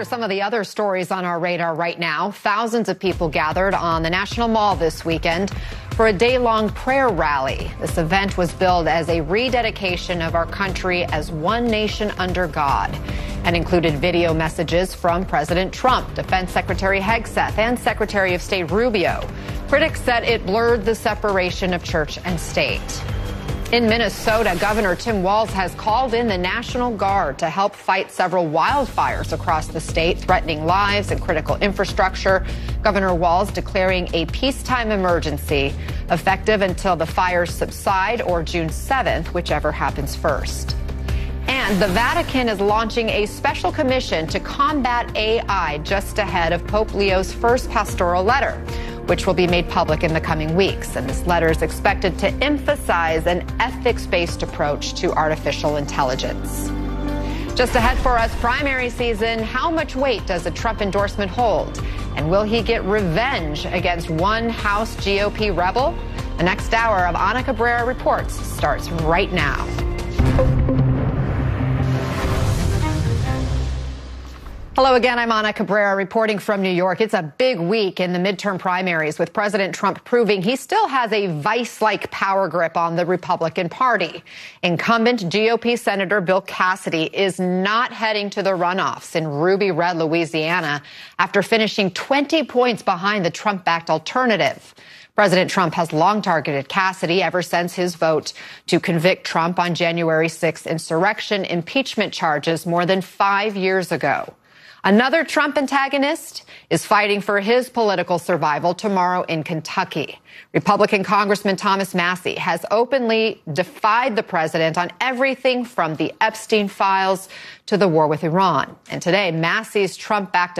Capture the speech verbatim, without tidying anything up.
some of the other stories on our radar right now. Thousands of people gathered on the National Mall this weekend for a day-long prayer rally. This event was billed as a rededication of our country as one nation under God and included video messages from President Trump, Defense Secretary Hegseth, and Secretary of State Rubio. Critics said it blurred the separation of church and state. In Minnesota, Governor Tim Walz has called in the National Guard to help fight several wildfires across the state, threatening lives and critical infrastructure. Governor Walz declaring a peacetime emergency effective until the fires subside or June seventh, whichever happens first. And the Vatican is launching a special commission to combat A I just ahead of Pope Leo's first pastoral letter, which will be made public in the coming weeks. And this letter is expected to emphasize an ethics-based approach to artificial intelligence. Just ahead for us, primary season, how much weight does a Trump endorsement hold? And will he get revenge against one House G O P rebel? The next hour of Ana Cabrera Reports starts right now. Hello again, I'm Ana Cabrera reporting from New York. It's a big week in the midterm primaries with President Trump proving he still has a vice-like power grip on the Republican Party. Incumbent G O P Senator Bill Cassidy is not heading to the runoffs in Ruby Red, Louisiana after finishing twenty points behind the Trump-backed alternative. President Trump has long targeted Cassidy ever since his vote to convict Trump on January sixth insurrection impeachment charges more than five years ago. Another Trump antagonist is fighting for his political survival tomorrow in Kentucky. Republican Congressman Thomas Massie has openly defied the president on everything from the Epstein files to the war with Iran. And today, Massie's Trump-backed